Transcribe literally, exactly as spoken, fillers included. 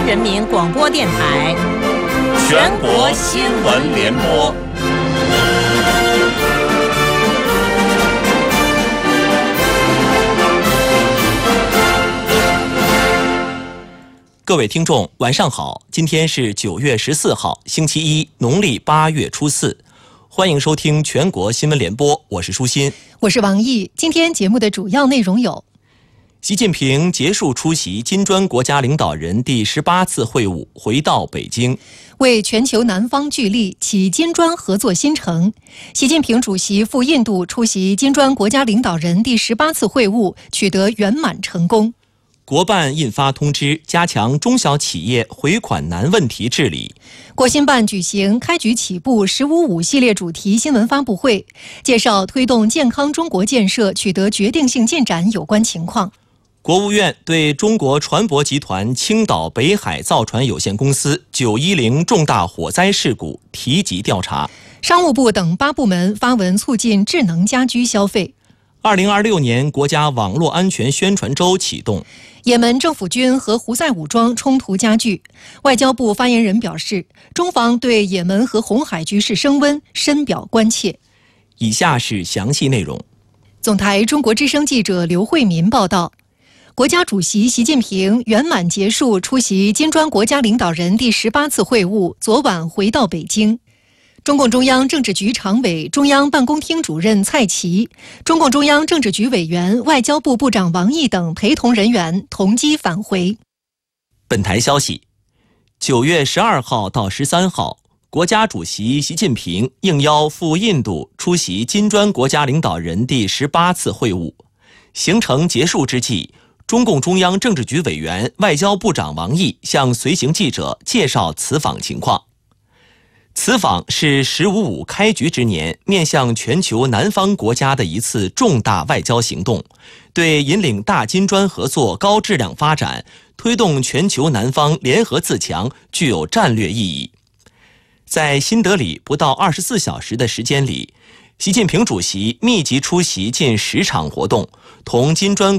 人民广播电台全国新闻联播。 各位听众，晚上好！今天是九月十四号，星期一，农历八月初四。欢迎收听全国新闻联播，我是舒心， 我是王毅。今天节目的主要内容有： 习近平结束出席金砖国家领导人第十八次会晤，回到北京， 为全球南方聚力，启金砖合作新程。习近平主席赴印度出席金砖国家领导人第十八次会晤，取得圆满成功。 国办印发通知，加强中小企业回款难问题治理。 国新办举行开局起步“十五五”系列主题新闻发布会，介绍推动健康中国建设取得决定性进展有关情况。 国务院对中国船舶集团青岛北海造船有限公司九一零重大火灾事故提及调查。 商务部等八部门发文促进智能家居消费。 二零二六年国家网络安全宣传周启动。 也门政府军和胡塞武装冲突加剧，外交部发言人表示，中方对也门和红海局势升温深表关切。 以下是详细内容。 总台中国之声记者刘慧民报道，国家主席习近平圆满结束出席金砖国家领导人第十八次会晤，昨晚回到北京。中共中央政治局常委、中央办公厅主任蔡奇，中共中央政治局委员、外交部部长王毅等陪同人员同机返回。 本台消息，九月十二号到十三号，国家主席习近平应邀赴印度出席金砖国家领导人第十八次会晤。行程结束之际，中共中央政治局委员、外交部长王毅向随行记者介绍此访情况。此访是“十五五”开局之年面向全球南方国家的一次重大外交行动，对引领大金砖合作高质量发展、推动全球南方联合自强具有战略意义。在新德里不到二十四小时的时间里，习近平主席密集出席近十场活动，同金砖